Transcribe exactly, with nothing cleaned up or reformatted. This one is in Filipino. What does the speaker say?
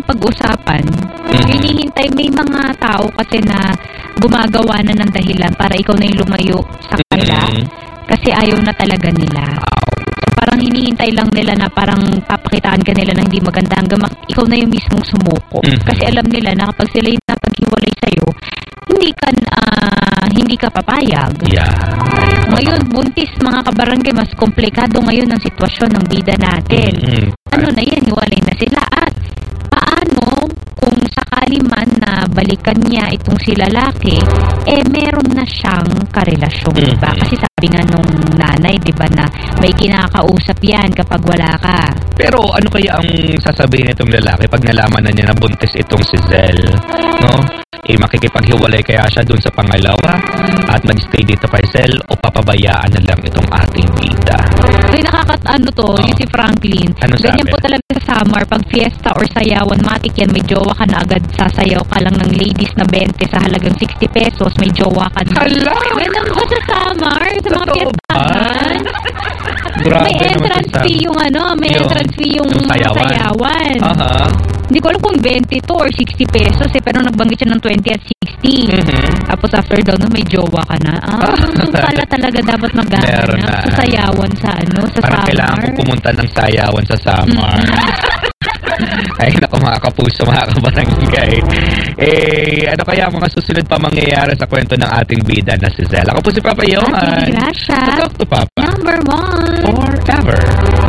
mapag-usapan. Mhm. Hinihintay, may mga tao kasi na gumagawa na ng dahilan para ikaw na yung lumayo sa kanila Mhm. kasi ayaw na talaga nila. So parang hinihintay lang nila na parang papakitaan ka nila na hindi maganda hanggang mak- ikaw na yung mismong sumuko. Mhm. Kasi alam nila na kapag sila yung napaghiwalay sa'yo, hindi ka, ah, hindi ka papayag. Yeah. Ngayon, buntis mga kabarangay, mas komplikado ngayon ang sitwasyon ng bida natin. Mhm. Ano na yan, hiwalay na sila. At paano kung sakali man na balikan niya itong si lalaki, eh meron na siyang karelasyong Mhm. iba. Kasi sabi nga nung nanay, di ba, na may kinakausap yan kapag wala ka. Pero ano kaya ang sasabihin nitong lalaki pag nalaman na niya na buntis itong si Zel? No? Eh, makikipaghiwalay kaya siya dun sa pangalawa at mag-stay dito kay Zel o papabayaan na lang itong ating bida? Ay, nakakatano to, Oo. yung si Franklin. Ano Ganyan sabi? po talaga sa summer, pag fiesta or sayawan, matik yan, may jowa ka na agad, sasayaw ka lang ng ladies na twenty sa halagang sixty pesos, may jowa ka na. Hala! Ganun po sa summer, sa mga Totoo ba? fiestahan. Grabe May naman entrance sa- fee yung ano, may Yung- entrance fee yung, yung mga sayawan. sayawan. Aha. Hindi ko alam kung twenty to or sixty pesos eh, pero nagbanggit siya ng twenty at sixty. Mhm. Tapos after daw, no, may jowa ka na. Ah, doon pala talaga dapat Meron maghahanap na. sa sayawan sa ano, sa Parang summer. kailangan ko pumunta ng sayawan sa summer. Ay, naku mga kapuso, mga kabarangay. Eh, ano kaya mga susunod pa mangyayari sa kwento ng ating bida na si Zel? Ako po si Papa Johan. Ate Gracia. Talk to Papa. Number one. Forever.